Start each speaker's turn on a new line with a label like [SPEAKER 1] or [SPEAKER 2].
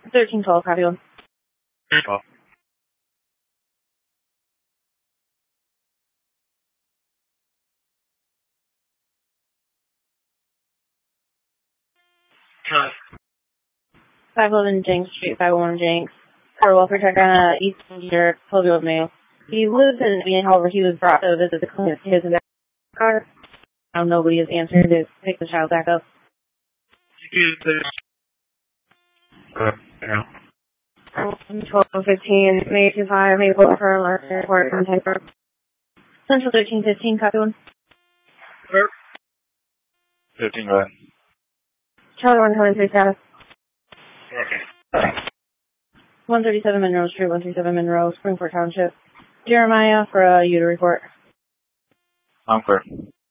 [SPEAKER 1] 1312, copy one.
[SPEAKER 2] 12. Charlie.
[SPEAKER 1] 511 Jenks Street, 501 Jenks. For welfare check on East York, Tollville Mail. He lives in Indiana, however, he was brought to visit the clinic his and that car. Nobody has answered to pick the child back up.
[SPEAKER 2] Yeah.
[SPEAKER 1] 1215, May 25, Maple for last report, contact group. Central 1315, copy one.
[SPEAKER 2] 15, go ahead.
[SPEAKER 1] Charlie 123 status.
[SPEAKER 2] Okay.
[SPEAKER 1] 137 Monroe Street, 137 Monroe, Springport Township. Jeremiah for you to report.
[SPEAKER 2] I'm clear.